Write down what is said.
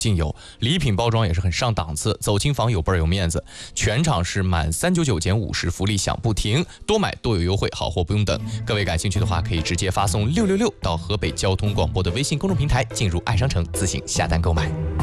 竟有，礼品包装也是很上档次，走亲访有辈儿有面子。全场是满399减50，福利享不停，多买多有优惠，好货不用等。各位感兴趣的话，可以直接发送666到河北交通广播的微信公众平台，进入爱商城自行下单购买。